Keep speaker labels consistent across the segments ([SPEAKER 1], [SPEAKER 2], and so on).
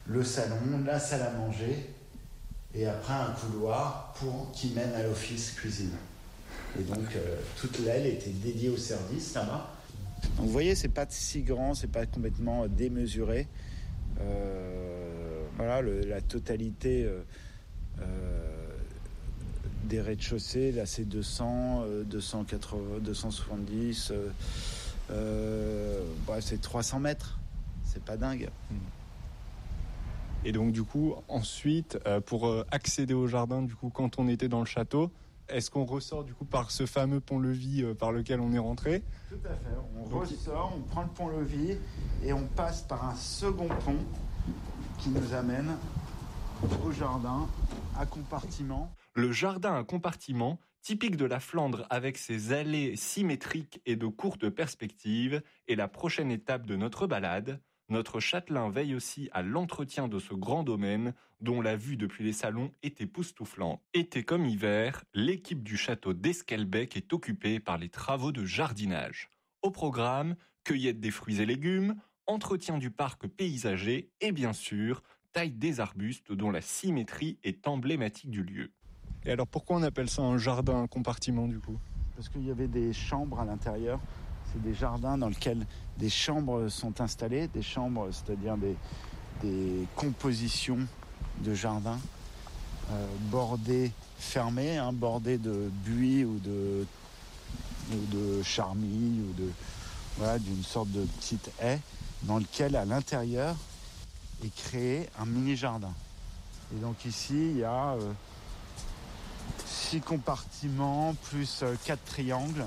[SPEAKER 1] le salon, la salle à manger, et après un couloir qui mène à l'office cuisine. Et donc toute l'aile était dédiée au service là-bas. Donc vous voyez, c'est pas si grand, c'est pas complètement démesuré. Voilà, la totalité des rez-de-chaussée, là c'est 200, 280, 270, bref, c'est 300 mètres. C'est pas dingue.
[SPEAKER 2] Et donc du coup, ensuite, pour accéder au jardin, du coup, quand on était dans le château, est-ce qu'on ressort du coup par ce fameux pont-levis par lequel on est rentré ?
[SPEAKER 1] Tout à fait. On ressort, on prend le pont-levis et on passe par un second pont qui nous amène au jardin à compartiment.
[SPEAKER 2] Le jardin à compartiment, typique de la Flandre avec ses allées symétriques et de courtes perspectives, est la prochaine étape de notre balade. Notre châtelain veille aussi à l'entretien de ce grand domaine dont la vue depuis les salons est époustouflante. Été comme hiver, l'équipe du château d'Esquelbecq est occupée par les travaux de jardinage. Au programme, cueillette des fruits et légumes, entretien du parc paysager et bien sûr, taille des arbustes dont la symétrie est emblématique du lieu. Et alors pourquoi on appelle ça un jardin compartiment du coup ?
[SPEAKER 1] Parce qu'il y avait des chambres à l'intérieur. C'est des jardins dans lesquels des chambres sont installées. Des chambres, c'est-à-dire des compositions de jardins bordées, fermées, bordées de buis ou de charmilles ou d'une sorte de petite haie dans lequel à l'intérieur est créé un mini-jardin. Et donc ici, il y a 6 compartiments plus 4 triangles.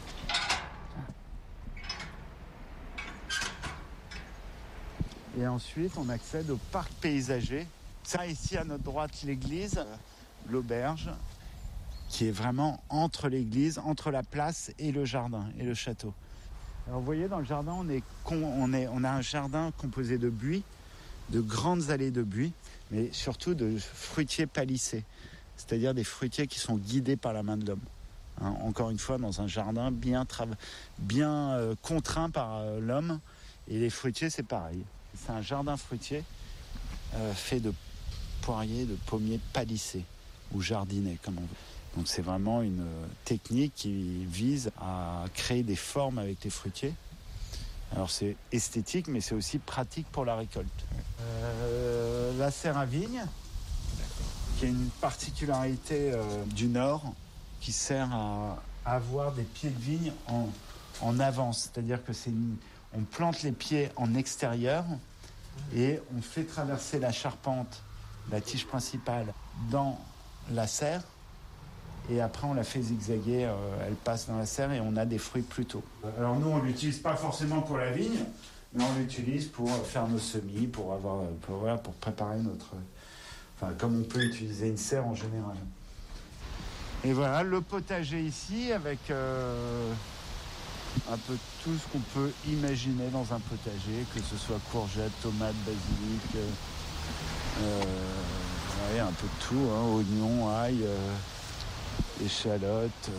[SPEAKER 1] Et ensuite, on accède au parc paysager. Ça, ici, à notre droite, l'église, l'auberge, qui est vraiment entre l'église, entre la place et le jardin, et le château. Alors, vous voyez, dans le jardin, on a un jardin composé de buis, de grandes allées de buis, mais surtout de fruitiers palissés, c'est-à-dire des fruitiers qui sont guidés par la main de l'homme. Encore une fois, dans un jardin bien contraint par l'homme, et les fruitiers, c'est pareil. C'est un jardin fruitier fait de poiriers, de pommiers palissés ou jardinés, comme on veut. Donc c'est vraiment une technique qui vise à créer des formes avec les fruitiers. Alors c'est esthétique, mais c'est aussi pratique pour la récolte. La serre à vigne, qui est une particularité du Nord, qui sert à avoir des pieds de vigne en avance. C'est-à-dire que on plante les pieds en extérieur et on fait traverser la charpente, la tige principale, dans la serre. Et après, on la fait zigzaguer, elle passe dans la serre et on a des fruits plus tôt. Alors nous, on ne l'utilise pas forcément pour la vigne, mais on l'utilise pour faire nos semis, pour préparer comme on peut utiliser une serre en général. Et voilà, le potager ici, avec un peu tout ce qu'on peut imaginer dans un potager, que ce soit courgettes, tomates, basilic, un peu de tout, oignons, ail, échalotes,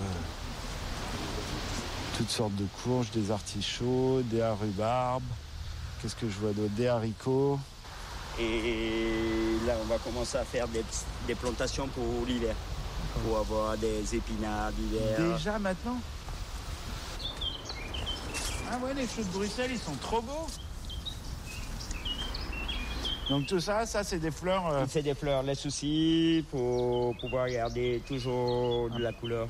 [SPEAKER 1] toutes sortes de courges, des artichauts, des rhubarbes, qu'est-ce que je vois d'autre, des haricots.
[SPEAKER 3] Et là, on va commencer à faire des plantations pour l'hiver, pour avoir des épinards d'hiver.
[SPEAKER 1] Déjà maintenant ? Ah ouais, les choux de Bruxelles, ils sont trop beaux. Donc tout ça c'est des fleurs.
[SPEAKER 3] C'est des fleurs, les soucis pour pouvoir garder toujours de la couleur.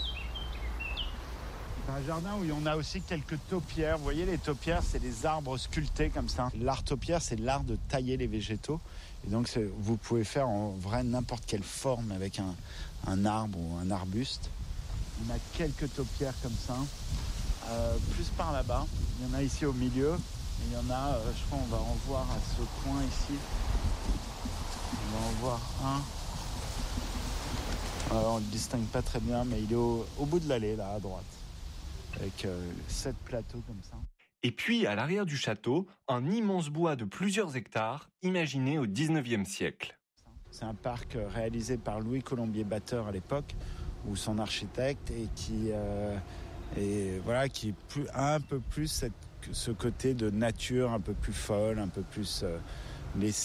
[SPEAKER 1] C'est un jardin où on a aussi quelques taupières. Vous voyez, les taupières, c'est des arbres sculptés comme ça. L'art taupière, c'est l'art de tailler les végétaux. Et donc vous pouvez faire en vrai n'importe quelle forme avec un arbre ou un arbuste. On a quelques taupières comme ça. Plus par là-bas. Il y en a ici au milieu. Et il y en a, je crois, on va en voir à ce coin ici. On va en voir un. Alors, on ne le distingue pas très bien, mais il est au bout de l'allée, là, à droite. Avec 7 plateaux comme ça.
[SPEAKER 2] Et puis, à l'arrière du château, un immense bois de plusieurs hectares, imaginé au 19e siècle.
[SPEAKER 1] C'est un parc réalisé par Louis Colombier-Batteur à l'époque, ou son architecte, et qui a un peu plus ce côté de nature un peu plus folle, un peu plus laissée.